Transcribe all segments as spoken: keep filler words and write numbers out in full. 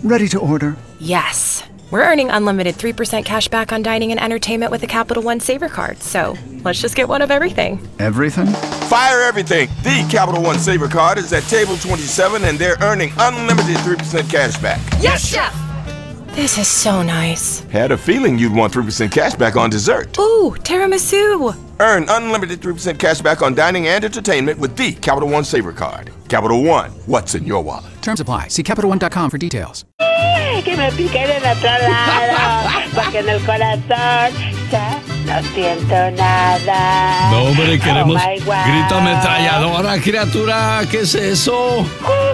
Ready to order. Yes. We're earning unlimited three percent cash back on dining and entertainment with the Capital One Saver Card. So let's just get one of everything. Everything? Fire everything. The Capital One Saver Card is at table twenty-seven, and they're earning unlimited three percent cash back. Yes, Chef! This is so nice. Had a feeling you'd want three percent cash back on dessert. Ooh, tiramisu. Earn unlimited three percent cash back on dining and entertainment with the Capital One Saver Card. Capital One, what's in your wallet? Terms apply. See Capital One dot com for details. Que me piquen en otro lado, porque en el corazón ya no siento nada. No, hombre, queremos Oh my God. grito ametralladora, criatura. ¿Qué es eso?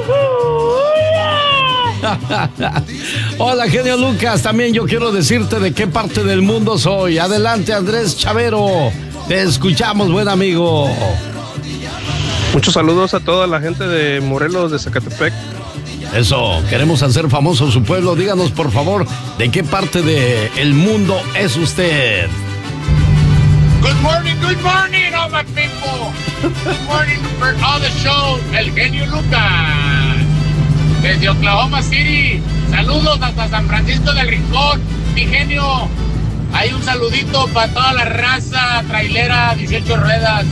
Hola, genio Lucas. También yo quiero decirte de qué parte del mundo soy. Adelante, Andrés Chavero. Te escuchamos, buen amigo. Muchos saludos a toda la gente de Morelos, de Zacatepec. Eso, queremos hacer famoso su pueblo. Díganos, por favor, de qué parte del mundo es usted. Good morning, good morning, all my people. Good morning for all the show, El Genio Lucas. Desde Oklahoma City. Saludos hasta San Francisco del Rincón. Mi genio, hay un saludito para toda la raza trailera, dieciocho ruedas.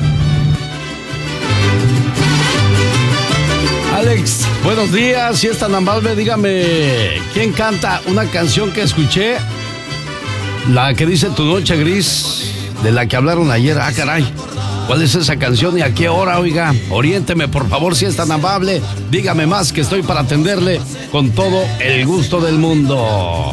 Alex, buenos días. Si es tan amable, dígame, ¿quién canta una canción que escuché? La que dice Tu Noche Gris, de la que hablaron ayer. Ah, caray, ¿cuál es esa canción y a qué hora, oiga? Oriénteme, por favor, si es tan amable. Dígame más, que estoy para atenderle con todo el gusto del mundo.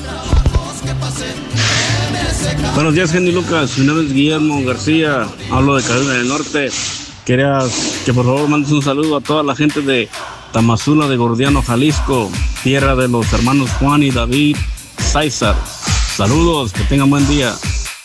Buenos días, genio Lucas. Mi nombre es Guillermo García. Hablo de Carolina del Norte. Quería que por favor mandes un saludo a toda la gente de Tamazula de Gordiano, Jalisco, tierra de los hermanos Juan y David César. Saludos, que tengan buen día.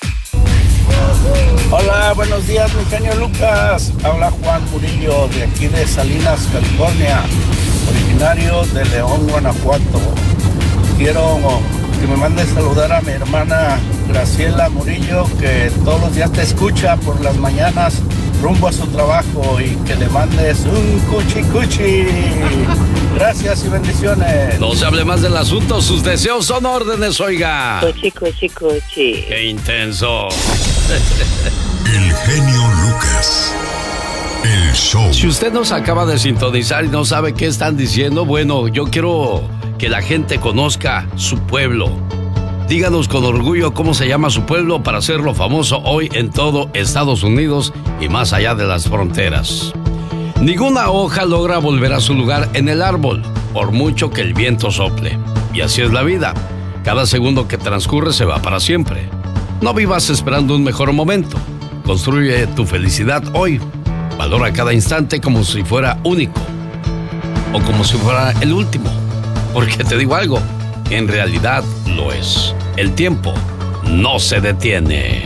Hola, buenos días, mi genio Lucas. Habla Juan Murillo de aquí de Salinas, California, originario de León, Guanajuato. Quiero que me mandes saludar a mi hermana Graciela Murillo, que todos los días te escucha por las mañanas rumbo a su trabajo, y que le mandes un cuchi cuchi. Gracias y bendiciones. No se hable más del asunto, sus deseos son órdenes, oiga. Cuchi, cuchi, cuchi. ¡Qué intenso! El genio Lucas, el show. Si usted nos acaba de sintonizar y no sabe qué están diciendo, bueno, yo quiero que la gente conozca su pueblo. Díganos con orgullo cómo se llama su pueblo para hacerlo famoso hoy en todo Estados Unidos y más allá de las fronteras. Ninguna hoja logra volver a su lugar en el árbol, por mucho que el viento sople. Y así es la vida. Cada segundo que transcurre se va para siempre. No vivas esperando un mejor momento. Construye tu felicidad hoy. Valora cada instante como si fuera único. O como si fuera el último. Porque te digo algo, en realidad lo es. El tiempo no se detiene.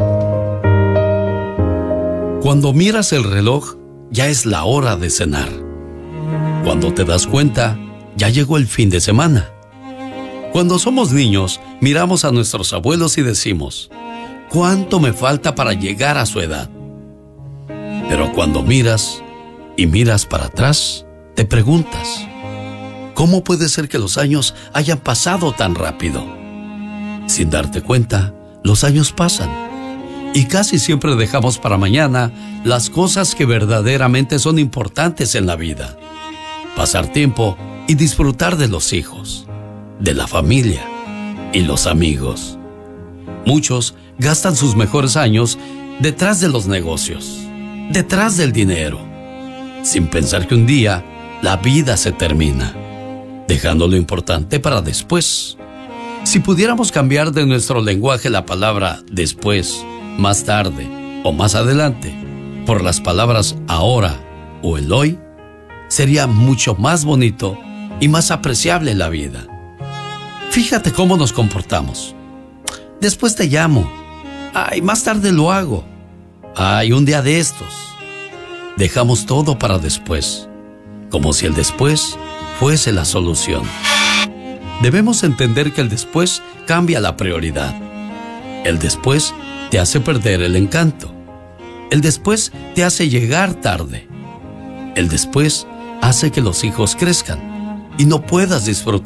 Cuando miras el reloj, ya es la hora de cenar. Cuando te das cuenta, ya llegó el fin de semana. Cuando somos niños, miramos a nuestros abuelos y decimos, ¿cuánto me falta para llegar a su edad? Pero cuando miras y miras para atrás, te preguntas, ¿cómo puede ser que los años hayan pasado tan rápido? Sin darte cuenta, los años pasan. Y casi siempre dejamos para mañana las cosas que verdaderamente son importantes en la vida. Pasar tiempo y disfrutar de los hijos, de la familia y los amigos. Muchos gastan sus mejores años detrás de los negocios, detrás del dinero, sin pensar que un día la vida se termina, dejando lo importante para después. Si pudiéramos cambiar de nuestro lenguaje la palabra después, más tarde o más adelante por las palabras ahora o el hoy, sería mucho más bonito y más apreciable la vida. Fíjate cómo nos comportamos. Después te llamo. Ay, más tarde lo hago. Ay, un día de estos. Dejamos todo para después, como si el después fuese la solución. Debemos entender que el después cambia la prioridad. El después te hace perder el encanto. El después te hace llegar tarde. El después hace que los hijos crezcan y no puedas disfrutar